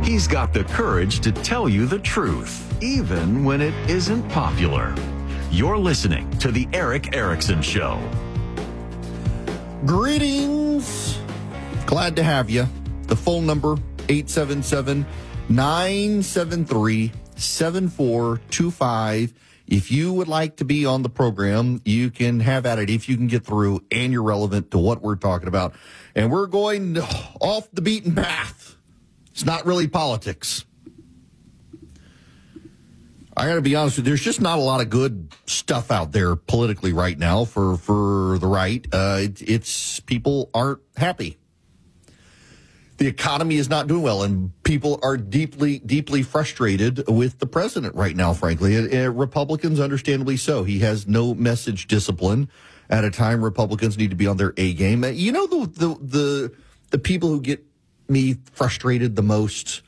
He's got the courage to tell you the truth, even when it isn't popular. You're listening to The Erick Erickson Show. Greetings. Glad to have you. The phone number, 877-973-7425. If you would like to be on the program, you can have at it if you can get through and you're relevant to what we're talking about. And we're going off the beaten path. It's not really politics. I got to be honest with you, there's just not a lot of good stuff out there politically right now for the right. It's people aren't happy. The economy is not doing well, and people are deeply, deeply frustrated with the president right now, frankly. And Republicans, understandably so. He has no message discipline at a time Republicans need to be on their A game. You know, the people who get me frustrated the most.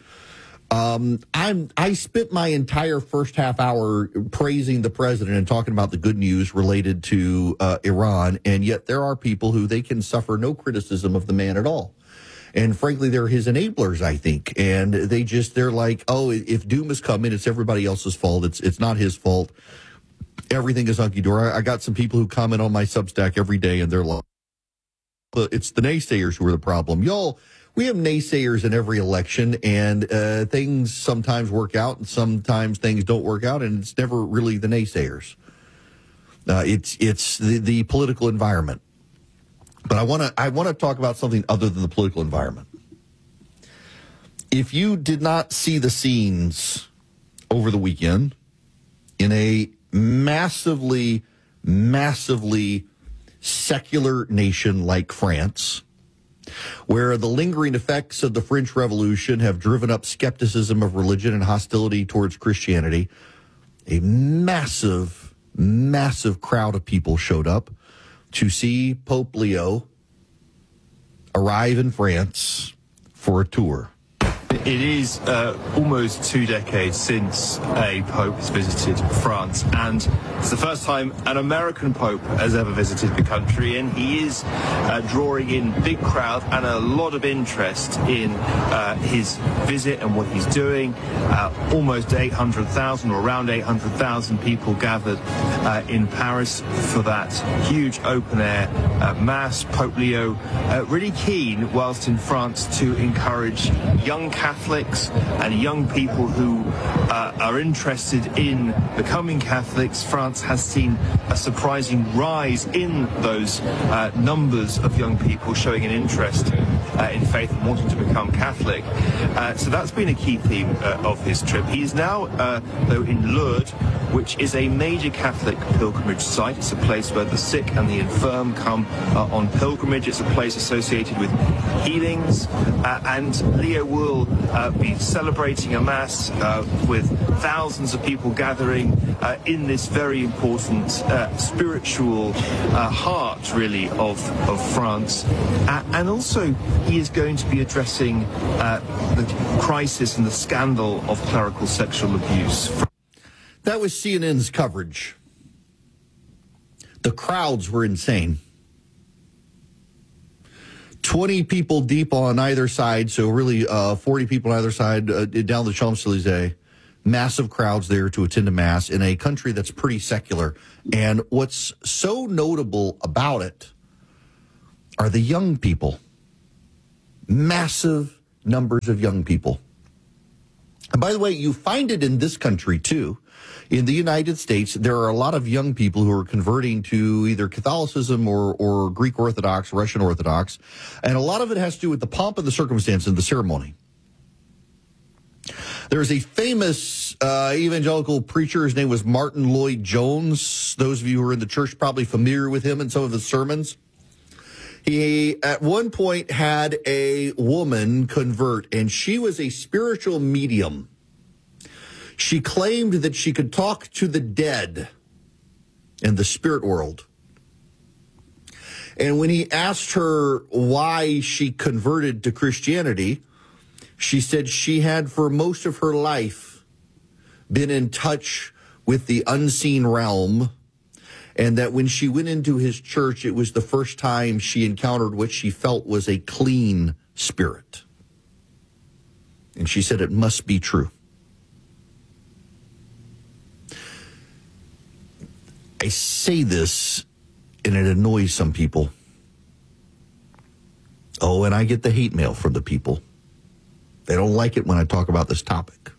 I spent my entire first half hour praising the president and talking about the good news related to Iran, and yet there are people who they can suffer no criticism of the man at all. And frankly, they're his enablers, I think. And they're like, oh, if doom is coming, it's everybody else's fault. It's not his fault. Everything is hunky-dory. I got some people who comment on my Substack every day, and they're like, it's the naysayers who are the problem. Y'all, we have naysayers in every election, and things sometimes work out, and sometimes things don't work out, and it's never really the naysayers. It's the political environment. But I want to talk about something other than the political environment. If you did not see the scenes over the weekend in a massively, massively secular nation like France, where the lingering effects of the French Revolution have driven up skepticism of religion and hostility towards Christianity, a massive, massive crowd of people showed up to see Pope Leo arrive in France for a tour. It is almost 2 decades since a pope has visited France, and it's the first time an American pope has ever visited the country, and he is drawing in big crowd and a lot of interest in his visit and what he's doing. Almost 800,000 or around 800,000 people gathered in Paris for that huge open-air mass. Pope Leo really keen, whilst in France, to encourage young Catholics and young people who are interested in becoming Catholics. France has seen a surprising rise in those numbers of young people showing an interest in faith and wanting to become Catholic. So that's been a key theme of his trip. He is now, though, in Lourdes, which is a major Catholic pilgrimage site. It's a place where the sick and the infirm come on pilgrimage. It's a place associated with healings, and Leo will be celebrating a mass with thousands of people gathering in this very important spiritual heart, really, of France. And also, he is going to be addressing the crisis and the scandal of clerical sexual abuse. That was CNN's coverage. The crowds were insane. 20 people deep on either side, so really 40 people on either side down the Champs-Elysees. Massive crowds there to attend a mass in a country that's pretty secular. And what's so notable about it are the young people. Massive numbers of young people. And by the way, you find it in this country, too. In the United States, there are a lot of young people who are converting to either Catholicism or Greek Orthodox, Russian Orthodox, and a lot of it has to do with the pomp and the circumstance of the ceremony. There's a famous evangelical preacher. His name was Martin Lloyd-Jones. Those of you who are in the church probably familiar with him and some of his sermons. He, at one point, had a woman convert, and she was a spiritual medium. She claimed that she could talk to the dead in the spirit world. And when he asked her why she converted to Christianity, she said she had for most of her life been in touch with the unseen realm, and that when she went into his church, it was the first time she encountered what she felt was a clean spirit. And she said it must be true. I say this, and it annoys some people. Oh, and I get the hate mail from the people. They don't like it when I talk about this topic.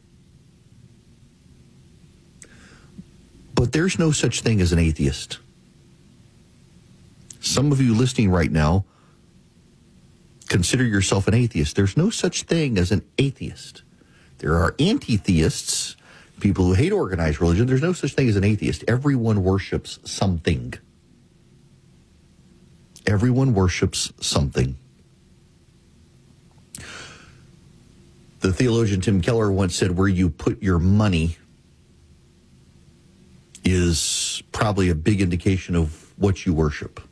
But there's no such thing as an atheist. Some of you listening right now consider yourself an atheist. There's no such thing as an atheist. There are anti-theists, people who hate organized religion. There's no such thing as an atheist. Everyone worships something. Everyone worships something. The theologian Tim Keller once said, where you put your money is probably a big indication of what you worship.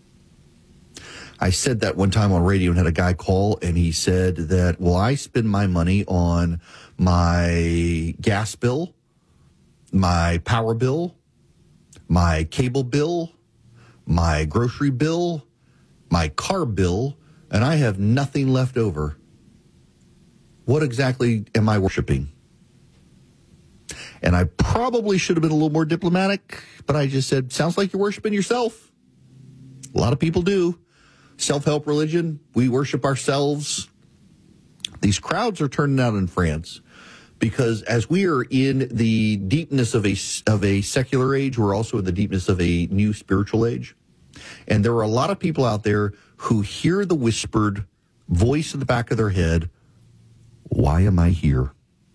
I said that one time on radio and had a guy call, and he said that, well, I spend my money on my gas bill, my power bill, my cable bill, my grocery bill, my car bill, and I have nothing left over. What exactly am I worshiping? And I probably should have been a little more diplomatic, but I just said, sounds like you're worshiping yourself. A lot of people do. Self-help religion, we worship ourselves. These crowds are turning out in France because as we are in the deepness of a secular age, we're also in the deepness of a new spiritual age. And there are a lot of people out there who hear the whispered voice in the back of their head, why am I here?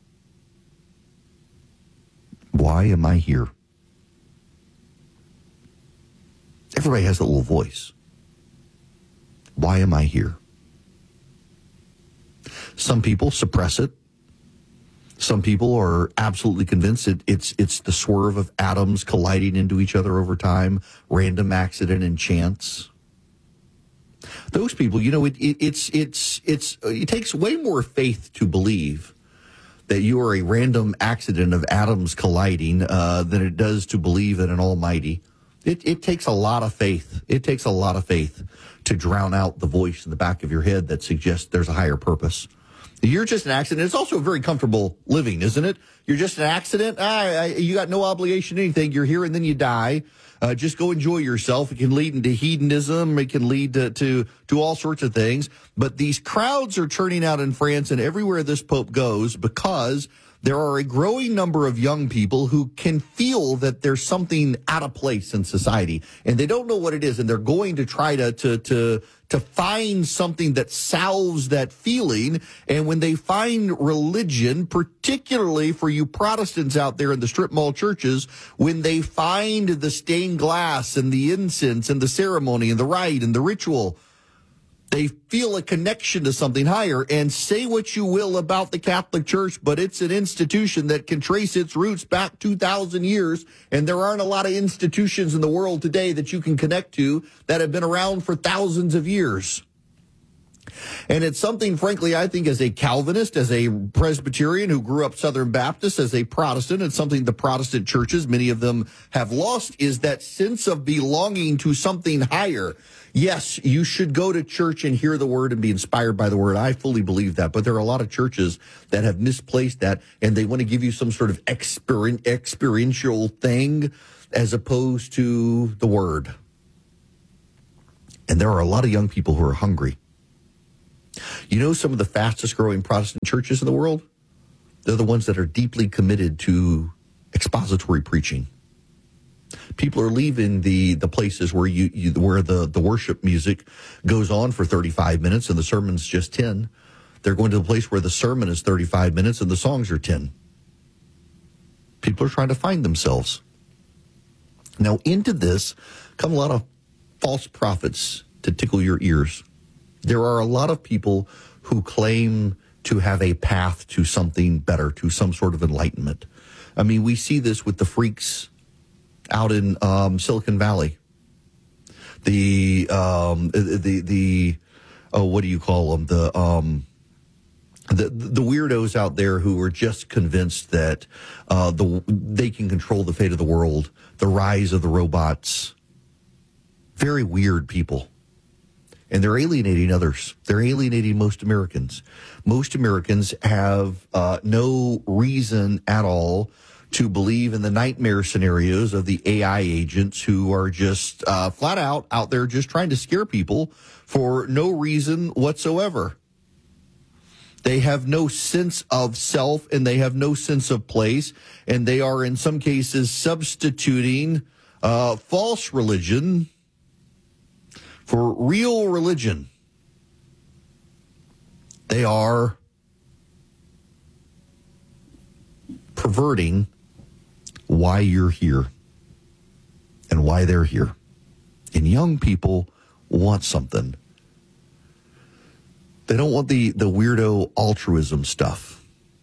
Why am I here? Everybody has a little voice. Why am I here? Some people suppress it. Some people are absolutely convinced it's the swerve of atoms colliding into each other over time, random accident and chance. Those people, you know, it takes way more faith to believe that you are a random accident of atoms colliding than it does to believe in an almighty. It takes a lot of faith. It takes a lot of faith to drown out the voice in the back of your head that suggests there's a higher purpose. You're just an accident. It's also very comfortable living, isn't it? You're just an accident. You got no obligation to anything. You're here and then you die. Just go enjoy yourself. It can lead into hedonism. It can lead to all sorts of things. But these crowds are turning out in France and everywhere this Pope goes because there are a growing number of young people who can feel that there's something out of place in society, and they don't know what it is, and they're going to try to find something that salves that feeling. And when they find religion, particularly for you Protestants out there in the strip mall churches, when they find the stained glass and the incense and the ceremony and the rite and the ritual, they feel a connection to something higher. And say what you will about the Catholic Church, but it's an institution that can trace its roots back 2,000 years. And there aren't a lot of institutions in the world today that you can connect to that have been around for thousands of years. And it's something, frankly, I think as a Calvinist, as a Presbyterian who grew up Southern Baptist, as a Protestant, it's something the Protestant churches, many of them have lost, is that sense of belonging to something higher. Yes, you should go to church and hear the word and be inspired by the word. I fully believe that. But there are a lot of churches that have misplaced that, and they want to give you some sort of experiential thing as opposed to the word. And there are a lot of young people who are hungry. You know, some of the fastest growing Protestant churches in the world, they're the ones that are deeply committed to expository preaching. People are leaving the places where where the worship music goes on for 35 minutes and the sermon's just 10. They're going to the place where the sermon is 35 minutes and the songs are 10. People are trying to find themselves. Now, into this come a lot of false prophets to tickle your ears. There are a lot of people who claim to have a path to something better, to some sort of enlightenment. I mean, we see this with the freaks out in Silicon Valley. The what do you call them? The weirdos out there who are just convinced that they can control the fate of the world, the rise of the robots. Very weird people. And they're alienating others. They're alienating most Americans. Most Americans have no reason at all to believe in the nightmare scenarios of the AI agents who are just flat out there just trying to scare people for no reason whatsoever. They have no sense of self and they have no sense of place. And they are, in some cases, substituting false religion for real religion. They are perverting why you're here and why they're here. And young people want something. They don't want the weirdo altruism stuff.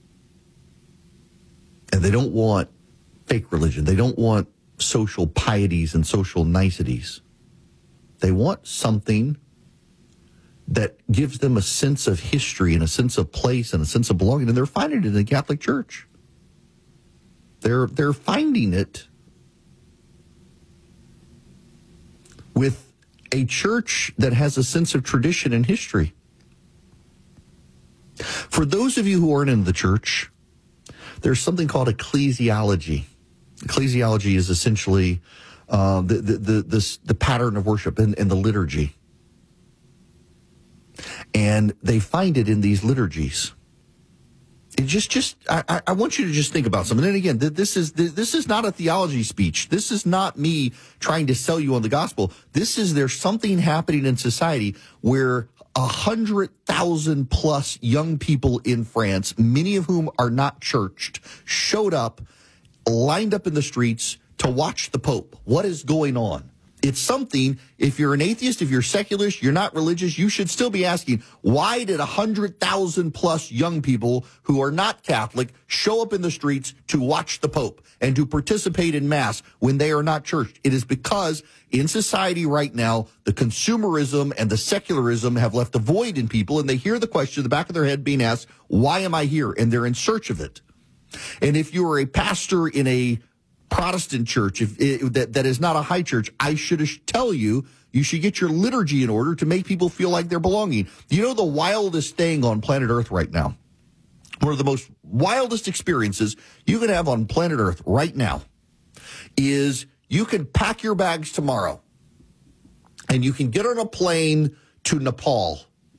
And they don't want fake religion. They don't want social pieties and social niceties. They want something that gives them a sense of history and a sense of place and a sense of belonging. And they're finding it in the Catholic Church. They're finding it with a church that has a sense of tradition and history. For those of you who aren't in the church, there's something called ecclesiology. Ecclesiology is essentially the pattern of worship and the liturgy. And they find it in these liturgies. It I want you to just think about something. And again, this is not a theology speech. This is not me trying to sell you on the gospel. There's something happening in society where 100,000 plus young people in France, many of whom are not churched, showed up, lined up in the streets to watch the Pope. What is going on? It's something, if you're an atheist, if you're secularist, you're not religious, you should still be asking, why did 100,000 plus young people who are not Catholic show up in the streets to watch the Pope and to participate in Mass when they are not churched? It is because in society right now, the consumerism and the secularism have left a void in people, and they hear the question in the back of their head being asked, why am I here? And they're in search of it. And if you are a pastor in a Protestant church that is not a high church, I should tell you, you should get your liturgy in order to make people feel like they're belonging. You know, the wildest thing on planet Earth right now, one of the most wildest experiences you can have on planet Earth right now is you can pack your bags tomorrow and you can get on a plane to Nepal.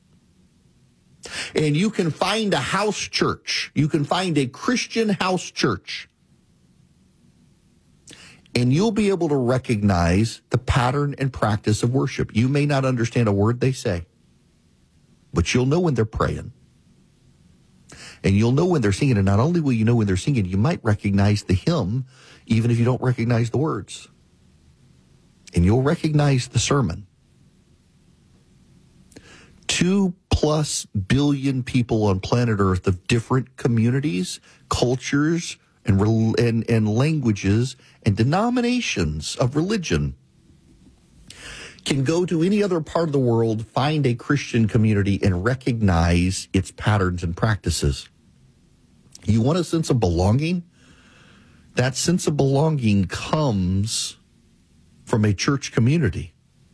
And you can find a house church. You can find a Christian house church. And you'll be able to recognize the pattern and practice of worship. You may not understand a word they say, but you'll know when they're praying. And you'll know when they're singing. And not only will you know when they're singing, you might recognize the hymn, even if you don't recognize the words. And you'll recognize the sermon. 2+ billion people on planet Earth of different communities, cultures, and languages and denominations of religion can go to any other part of the world, find a Christian community, and recognize its patterns and practices. You want a sense of belonging? That sense of belonging comes from a church community.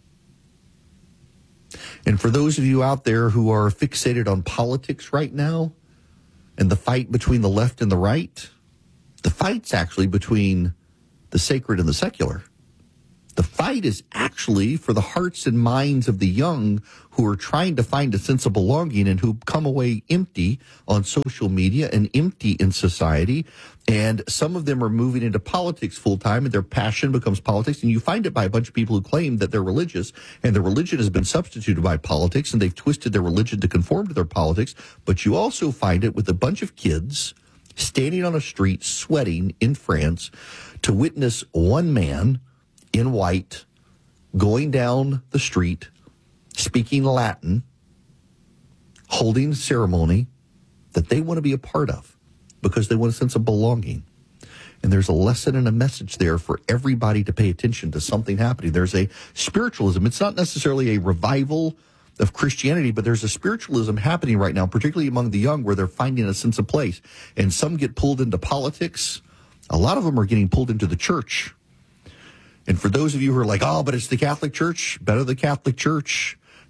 And for those of you out there who are fixated on politics right now and the fight between the left and the right, the fight's actually between the sacred and the secular. The fight is actually for the hearts and minds of the young who are trying to find a sense of belonging and who come away empty on social media and empty in society. And some of them are moving into politics full time and their passion becomes politics. And you find it by a bunch of people who claim that they're religious and their religion has been substituted by politics and they've twisted their religion to conform to their politics. But you also find it with a bunch of kids standing on a street sweating in France to witness one man in white going down the street, speaking Latin, holding a ceremony that they want to be a part of because they want a sense of belonging. And there's a lesson and a message there for everybody to pay attention to something happening. There's a spiritualism. It's not necessarily a revival of Christianity, but there's a spiritualism happening right now, particularly among the young, where they're finding a sense of place. And some get pulled into politics. A lot of them are getting pulled into the church. And for those of you who are like, oh, but it's the Catholic Church, better the Catholic Church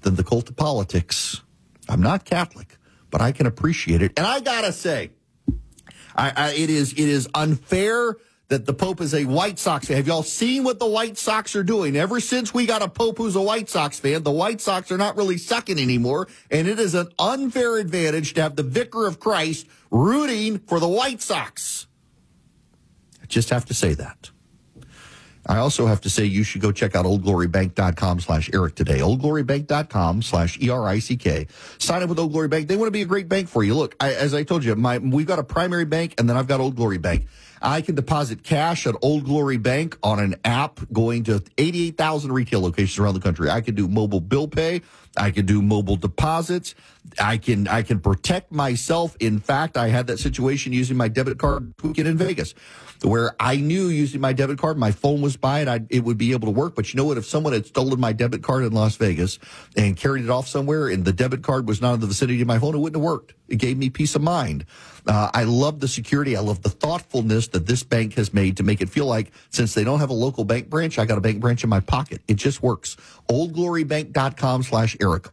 than the cult of politics. I'm not Catholic, but I can appreciate it. And I got to say, it is unfair that the Pope is a White Sox fan. Have y'all seen what the White Sox are doing? Ever since we got a Pope who's a White Sox fan, the White Sox are not really sucking anymore, and it is an unfair advantage to have the Vicar of Christ rooting for the White Sox. I just have to say that. I also have to say you should go check out oldglorybank.com/Eric today. oldglorybank.com/ERICK. Sign up with Old Glory Bank. They want to be a great bank for you. Look, as I told you, we've got a primary bank, and then I've got Old Glory Bank. I can deposit cash at Old Glory Bank on an app going to 88,000 retail locations around the country. I can do mobile bill pay. I can do mobile deposits. I can protect myself. In fact, I had that situation using my debit card weekend in Vegas, where I knew using my debit card, my phone was by it, it would be able to work. But you know what? If someone had stolen my debit card in Las Vegas and carried it off somewhere and the debit card was not in the vicinity of my phone, it wouldn't have worked. It gave me peace of mind. I love the security. I love the thoughtfulness that this bank has made to make it feel like, since they don't have a local bank branch, I got a bank branch in my pocket. It just works. oldglorybank.com/Eric.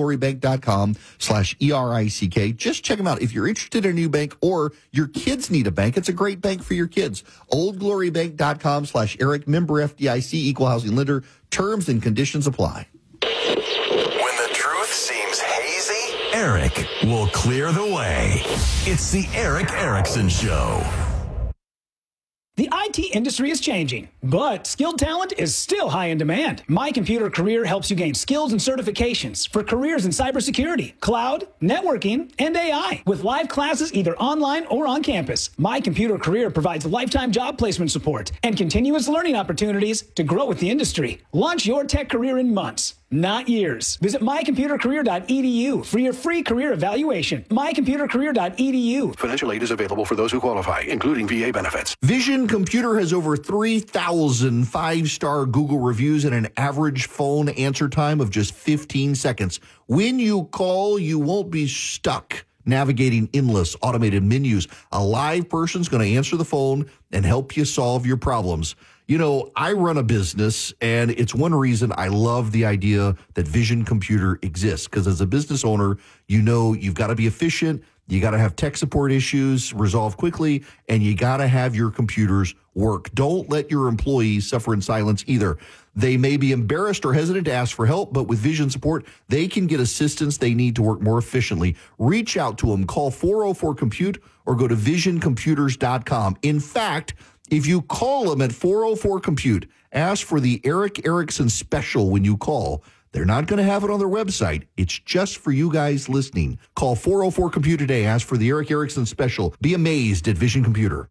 oldglorybank.com/ERICK. Just check them out. If you're interested in a new bank or your kids need a bank, it's a great bank for your kids. oldglorybank.com/Eric. Member FDIC, equal housing lender. Terms and conditions apply. When the truth seems hazy, Eric will clear the way. It's the Eric Erickson Show. The IT industry is changing, but skilled talent is still high in demand. My Computer Career helps you gain skills and certifications for careers in cybersecurity, cloud, networking, and AI. With live classes either online or on campus, My Computer Career provides lifetime job placement support and continuous learning opportunities to grow with the industry. Launch your tech career in months, not years. Visit mycomputercareer.edu for your free career evaluation. mycomputercareer.edu. Financial aid is available for those who qualify, including VA benefits. Vision Computer has over 3,000 five-star Google reviews and an average phone answer time of just 15 seconds. When you call, you won't be stuck navigating endless automated menus. A live person's going to answer the phone and help you solve your problems. You know, I run a business, and it's one reason I love the idea that Vision Computer exists, because as a business owner, you know you've got to be efficient, you got to have tech support issues resolved quickly, and you got to have your computers work. Don't let your employees suffer in silence either. They may be embarrassed or hesitant to ask for help, but with Vision support, they can get assistance they need to work more efficiently. Reach out to them. Call 404-COMPUTE or go to visioncomputers.com. In fact, if you call them at 404-COMPUTE, ask for the Eric Erickson special when you call. They're not going to have it on their website. It's just for you guys listening. Call 404-COMPUTE today. Ask for the Eric Erickson special. Be amazed at Vision Computer.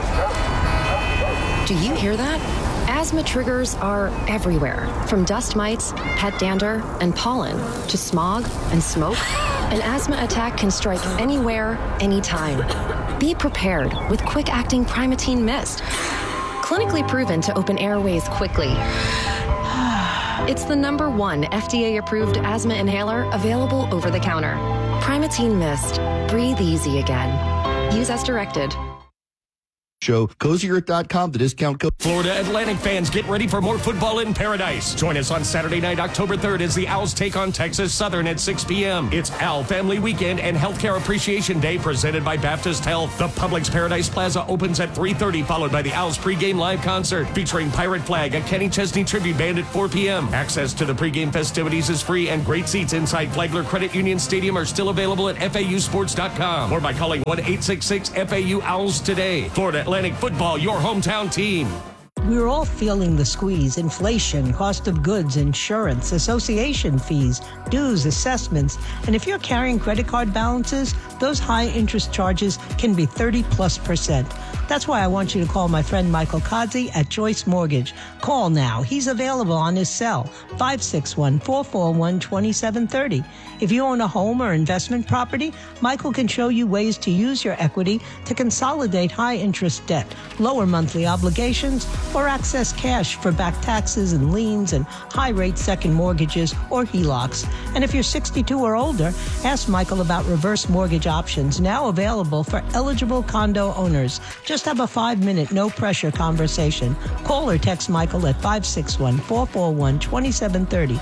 Do you hear that? Asthma triggers are everywhere, from dust mites, pet dander, and pollen, to smog and smoke. An asthma attack can strike anywhere, anytime. Be prepared with quick-acting Primatene Mist. Clinically proven to open airways quickly. It's the #1 FDA-approved asthma inhaler available over the counter. Primatene Mist. Breathe easy again. Use as directed. Show CozyEarth.com, the discount code. Florida Atlantic fans, get ready for more football in paradise. Join us on Saturday night, October 3rd, as the Owls take on Texas Southern at 6 p.m. It's Owl Family Weekend and Healthcare Appreciation Day presented by Baptist Health. The Publix Paradise Plaza opens at 3:30, followed by the Owls pregame live concert featuring Pirate Flag, a Kenny Chesney tribute band at 4 p.m. Access to the pregame festivities is free, and great seats inside Flagler Credit Union Stadium are still available at FAUsports.com or by calling 1-866-FAU-OWLS today. Florida Atlantic football, your hometown team. We're all feeling the squeeze. Inflation, cost of goods, insurance, association fees, dues, assessments. And if you're carrying credit card balances, those high interest charges can be 30+%. That's why I want you to call my friend Michael Kazi at Choice Mortgage. Call now. He's available on his cell, 561-441-2730. If you own a home or investment property, Michael can show you ways to use your equity to consolidate high interest debt, lower monthly obligations, or access cash for back taxes and liens and high-rate second mortgages or HELOCs. And if you're 62 or older, ask Michael about reverse mortgage options now available for eligible condo owners. Just Just have a 5-minute, no-pressure conversation. Call or text Michael at 561-441-2730.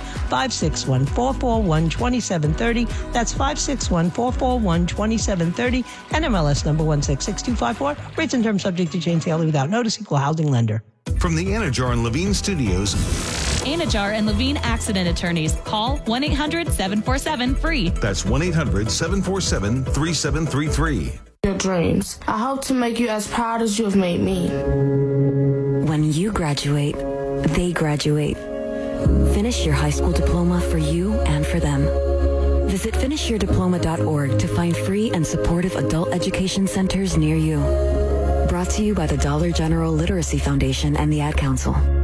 561-441-2730. That's 561-441-2730. NMLS number 166254. Rates and terms subject to change daily without notice. Equal housing lender. From the Anajar and Levine Studios. Anajar and Levine Accident Attorneys. Call 1-800-747-FREE. That's 1-800-747-3733. Your dreams. I hope to make you as proud as you have made me. When you graduate, they graduate. Finish your high school diploma for you and for them. Visit finishyourdiploma.org to find free and supportive adult education centers near you. Brought to you by the Dollar General Literacy Foundation and the Ad Council.